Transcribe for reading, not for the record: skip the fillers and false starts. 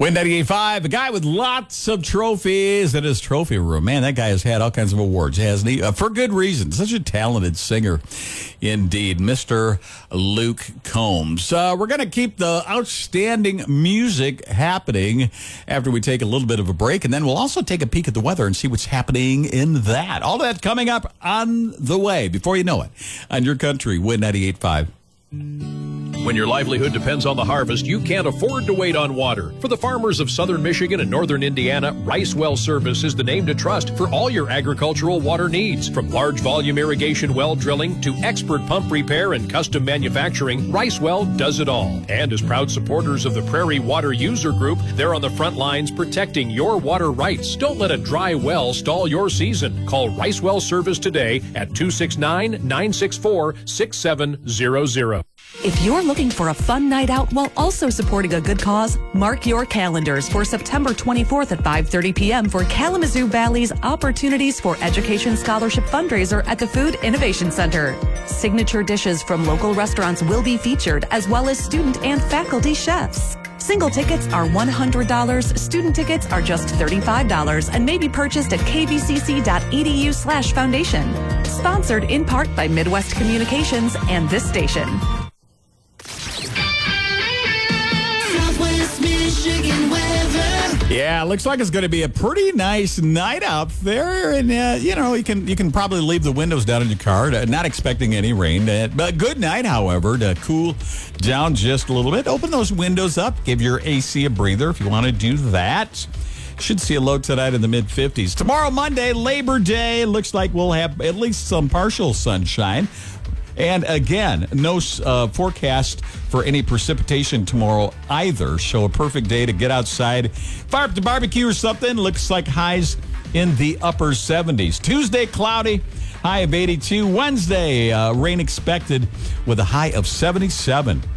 Win 98.5, a guy with lots of trophies in his trophy room. Man, that guy has had all kinds of awards, hasn't he? For good reason. Such a talented singer indeed, Mr. Luke Combs. We're going to keep the outstanding music happening after we take a little bit of a break, and then we'll also take a peek at the weather and see what's happening in that. All that coming up on the way, before you know it, on your country, Win 98.5. When your livelihood depends on the harvest, you can't afford to wait on water. For the farmers of southern Michigan and northern Indiana, Rice Well Service is the name to trust for all your agricultural water needs. From large volume irrigation well drilling to expert pump repair and custom manufacturing, Rice Well does it all. And as proud supporters of the Prairie Water User Group, they're on the front lines protecting your water rights. Don't let a dry well stall your season. Call Rice Well Service today at 269-964-6700. If you're looking for a fun night out while also supporting a good cause, mark your calendars for September 24th at 5:30 p.m. for Kalamazoo Valley's Opportunities for Education Scholarship fundraiser at the Food Innovation Center. Signature dishes from local restaurants will be featured, as well as student and faculty chefs. Single tickets are $100, student tickets are just $35, and may be purchased at kvcc.edu/foundation. Sponsored in part by Midwest Communications and this station. Yeah, looks like it's going to be a pretty nice night out there, and you can probably leave the windows down in your car. Not expecting any rain, but good night, however, to cool down just a little bit. Open those windows up, give your AC a breather if you want to do that. Should see a low tonight in the mid-50s. Tomorrow, Monday, Labor Day, looks like we'll have at least some partial sunshine. And again, no forecast for any precipitation tomorrow either. So a perfect day to get outside, fire up the barbecue or something. Looks like highs in the upper 70s. Tuesday, cloudy, high of 82. Wednesday, rain expected with a high of 77.